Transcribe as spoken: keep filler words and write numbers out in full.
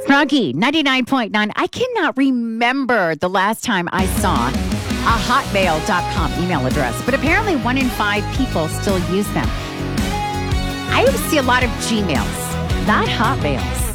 Froggy, ninety-nine point nine. I cannot remember the last time I saw a hotmail dot com email address, but apparently one in five people still use them. I see a lot of Gmails, not Hotmails.